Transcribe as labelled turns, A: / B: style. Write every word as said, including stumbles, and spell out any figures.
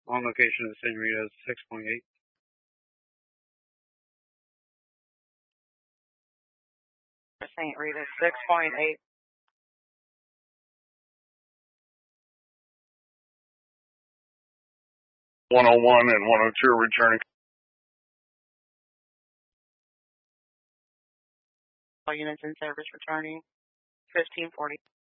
A: On location of Saint Rita, six point eight.
B: Saint Rita, six point eight.
C: one oh one and one oh two are returning.
B: All units in service returning, fifteen forty.